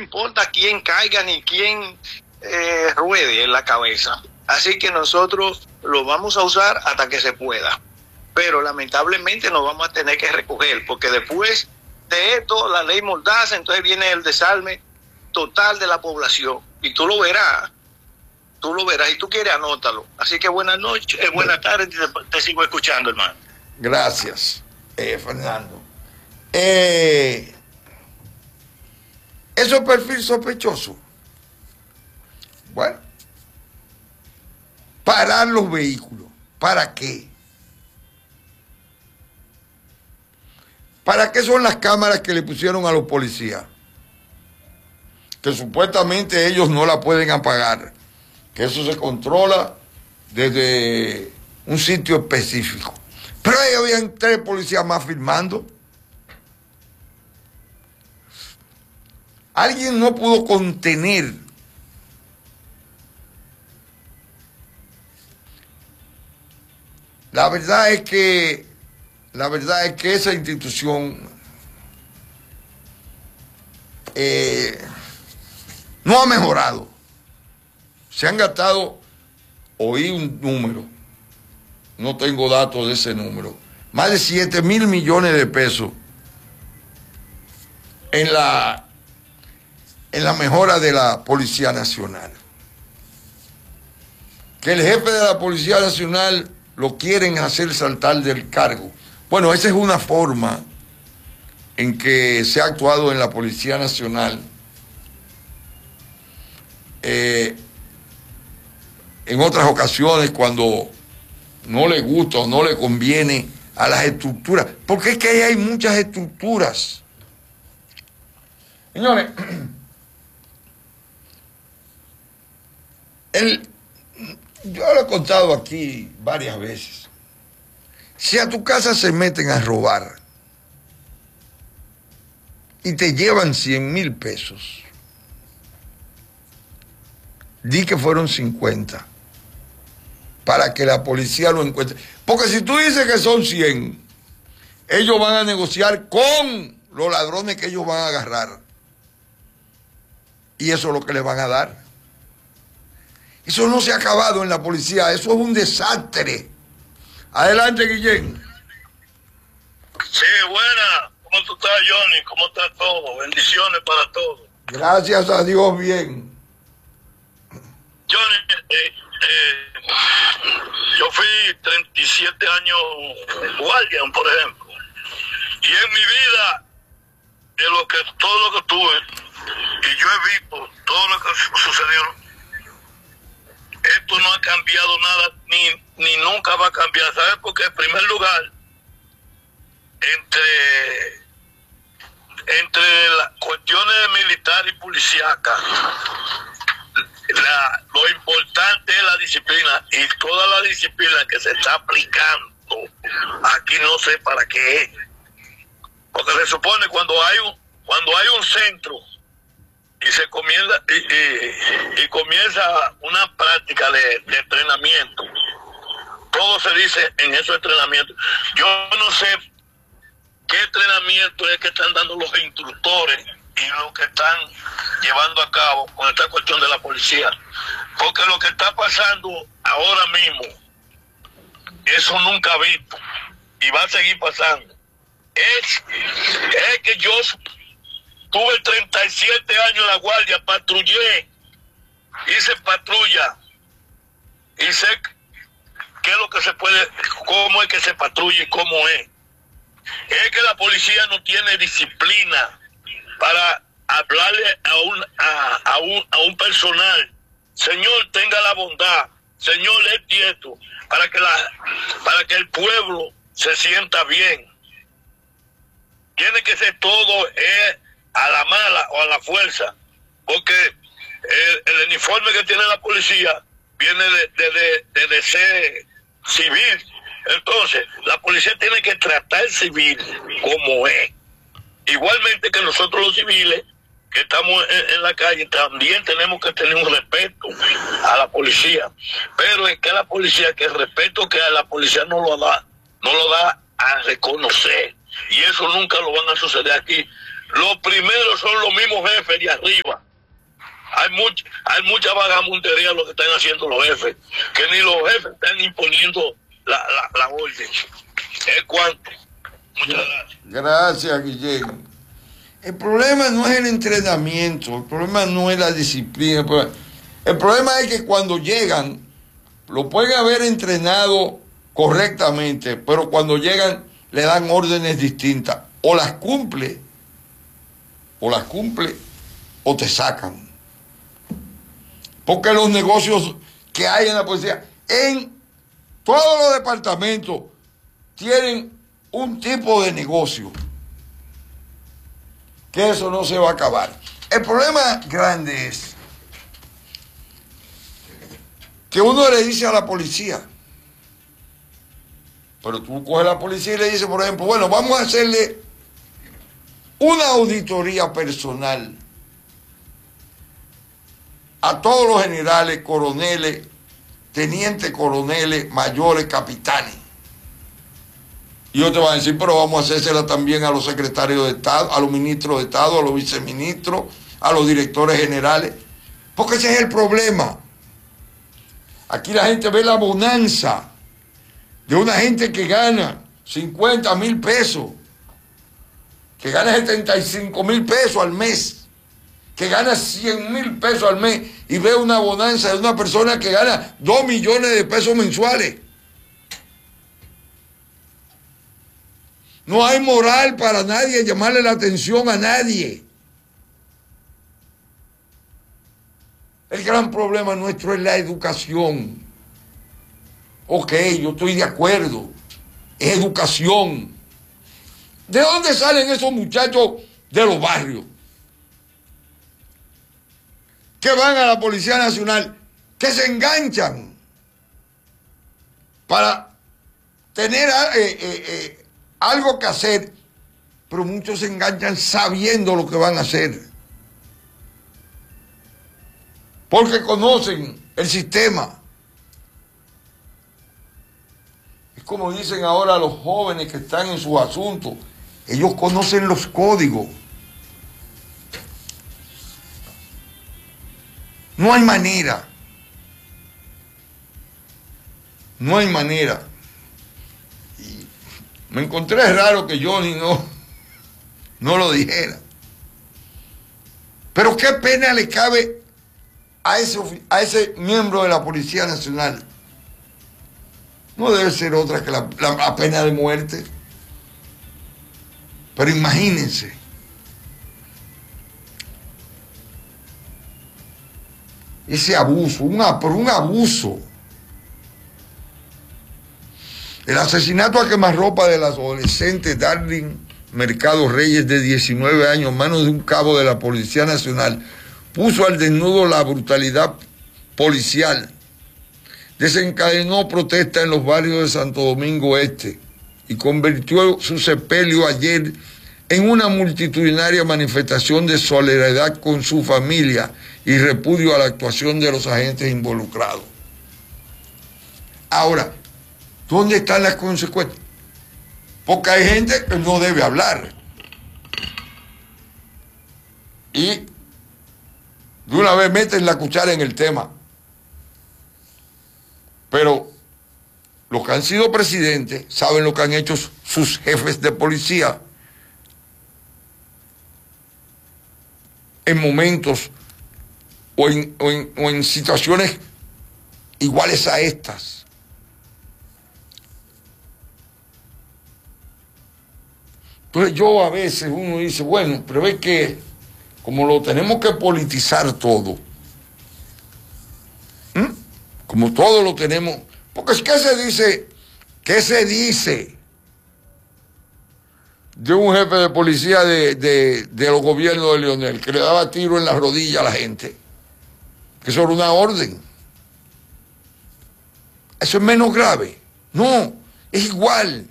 importa quién caiga ni quién ruede en la cabeza. Así que nosotros lo vamos a usar hasta que se pueda. Pero lamentablemente nos vamos a tener que recoger, porque después de esto, la ley Mordaza, entonces viene el desarme total de la población. Y tú lo verás, y tú quieres, anótalo. Así que buenas noches, buenas tardes, te sigo escuchando, hermano. Gracias, Fernando. Eso es perfil sospechoso. Bueno, parar los vehículos. ¿Para qué? ¿Para qué son las cámaras que le pusieron a los policías? Que supuestamente ellos no la pueden apagar. Que eso se controla desde un sitio específico. Pero ahí habían 3 policías más filmando. Alguien no pudo contener la verdad es que esa institución no ha mejorado. Se han gastado, oí un número, no tengo datos de ese número, más de 7,000 millones de pesos en la mejora de la Policía Nacional. Que el jefe de la Policía Nacional lo quieren hacer saltar del cargo. Bueno, esa es una forma en que se ha actuado en la Policía Nacional. En otras ocasiones, cuando no le gusta o no le conviene a las estructuras, porque es que ahí hay muchas estructuras. Señores, yo lo he contado aquí varias veces. Si a tu casa se meten a robar y te llevan 100,000 pesos, di que fueron 50 para que la policía lo encuentre. Porque si tú dices que son 100, ellos van a negociar con los ladrones que ellos van a agarrar. Y eso es lo que les van a dar. Eso no se ha acabado en la policía, eso es un desastre. Adelante, Guillén. Sí, buena. ¿Cómo tú estás, Johnny? ¿Cómo está todo? Bendiciones para todos. Gracias a Dios, bien. Johnny, yo fui 37 años guardia, por ejemplo. Y en mi vida, todo lo que tuve, y yo he visto todo lo que sucedió, esto no ha cambiado nada, ni nunca va a cambiar. ¿Sabes? Porque en primer lugar, entre las cuestiones militar y policíaca, lo importante es la disciplina, y toda la disciplina que se está aplicando aquí no sé para qué es. Porque se supone cuando hay un centro y se comienza y comienza una práctica de entrenamiento, todo se dice en esos entrenamientos. Yo no sé qué entrenamiento es que están dando los instructores y lo que están llevando a cabo con esta cuestión de la policía, porque lo que está pasando ahora mismo, eso nunca ha visto y va a seguir pasando. Es que yo tuve 37 años en la guardia, patrullé, hice patrulla y sé qué es lo que se puede, cómo es que se patrulla y cómo es. Es que la policía no tiene disciplina para hablarle a un personal. Señor, tenga la bondad. Señor, esto, para que el pueblo se sienta bien. Tiene que ser todo a la mala o a la fuerza, porque el uniforme que tiene la policía viene de ser civil. Entonces, la policía tiene que tratar civil como es. Igualmente que nosotros los civiles que estamos en la calle también tenemos que tener un respeto a la policía. Pero es que la policía, que el respeto que a la policía no lo da a reconocer. Y eso nunca lo van a suceder aquí. los primeros son los mismos jefes de arriba. Hay mucha vagamundería lo que están haciendo los jefes, que ni los jefes están imponiendo la orden. ¿Es cuánto? Muchas gracias. Gracias, Guillermo. El problema no es el entrenamiento, el problema no es la disciplina. El problema es que cuando llegan, lo pueden haber entrenado correctamente, pero cuando llegan le dan órdenes distintas. O las cumple, o te sacan. Porque los negocios que hay en la policía, en todos los departamentos, tienen un tipo de negocio. Que eso no se va a acabar. El problema grande es que uno le dice a la policía, pero tú coges a la policía y le dices, por ejemplo, bueno, vamos a hacerle una auditoría personal a todos los generales, coroneles, tenientes coroneles, mayores, capitanes. Y ellos te van a decir, pero vamos a hacérsela también a los secretarios de Estado, a los ministros de Estado, a los viceministros, a los directores generales. Porque ese es el problema. Aquí la gente ve la bonanza de una gente que gana 50,000 pesos, que gana 75,000 pesos al mes, que gana 100,000 pesos al mes, y ve una bonanza de una persona que gana 2 millones de pesos mensuales. No hay moral para nadie llamarle la atención a nadie. El gran problema nuestro es la educación. Ok, yo estoy de acuerdo. Es educación. ¿De dónde salen esos muchachos de los barrios? Que van a la Policía Nacional, que se enganchan para tener algo que hacer, pero muchos se enganchan sabiendo lo que van a hacer. Porque conocen el sistema. Es como dicen ahora los jóvenes que están en sus asuntos. Ellos conocen los códigos. No hay manera. No hay manera. Me encontré raro que Johnny no lo dijera. Pero qué pena le cabe a ese miembro de la Policía Nacional. No debe ser otra que la pena de muerte. Pero imagínense. Ese abuso, un abuso. El asesinato a quemarropa de la adolescente Darling Mercado Reyes, de 19 años, en manos de un cabo de la Policía Nacional, puso al desnudo la brutalidad policial. Desencadenó protestas en los barrios de Santo Domingo Este y convirtió su sepelio ayer en una multitudinaria manifestación de solidaridad con su familia y repudio a la actuación de los agentes involucrados. Ahora, ¿dónde están las consecuencias? Porque hay gente que no debe hablar. Y de una vez meten la cuchara en el tema. Pero los que han sido presidentes saben lo que han hecho sus jefes de policía en momentos o en situaciones iguales a estas. Entonces yo a veces uno dice, bueno, pero es que como lo tenemos que politizar todo, como todo lo tenemos, porque es que ¿qué se dice de un jefe de policía de los gobiernos de Leonel, que le daba tiro en la rodilla a la gente? Que eso era una orden. Eso es menos grave. No, es igual.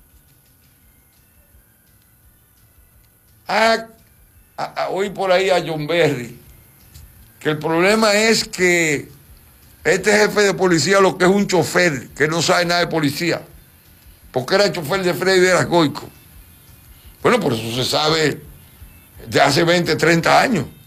Oí por ahí a John Berry que el problema es que este jefe de policía lo que es un chofer, que no sabe nada de policía, porque era chofer de Freddy Veras Goico. Bueno, por eso se sabe de hace 20, 30 años.